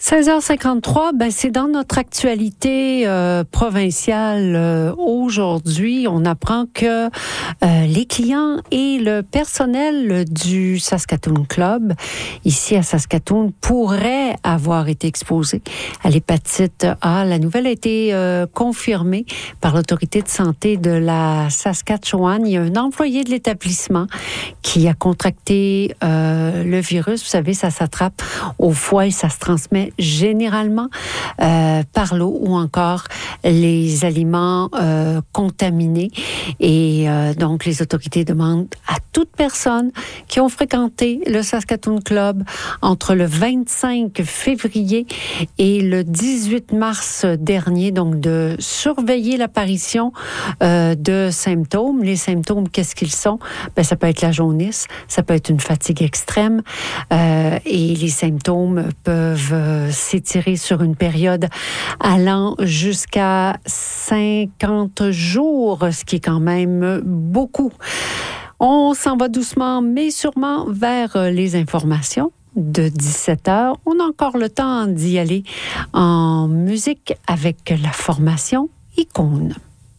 16h53, c'est dans notre actualité provinciale aujourd'hui. On apprend que les clients et le personnel du Saskatoon Club, ici à Saskatoon, pourraient avoir été exposés à l'hépatite A. La nouvelle a été confirmée par l'autorité de santé de la Saskatchewan. Il y a un employé de l'établissement qui a contracté le virus. Vous savez, ça s'attrape au foie et ça se transmet généralement par l'eau ou encore les aliments contaminés. Et donc, les autorités demandent à toute personne qui ont fréquenté le Saskatoon Club entre le 25 février et le 18 mars dernier, donc de surveiller l'apparition de symptômes. Les symptômes, qu'est-ce qu'ils sont? Ça peut être la jaunisse, ça peut être une fatigue extrême et les symptômes peuvent s'étirer sur une période allant jusqu'à 50 jours, ce qui est quand même beaucoup. On s'en va doucement, mais sûrement vers les informations de 17h. On a encore le temps d'y aller en musique avec la formation Icône.